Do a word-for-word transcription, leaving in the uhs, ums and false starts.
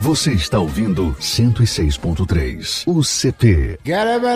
Você está ouvindo cento e seis ponto três, o C P.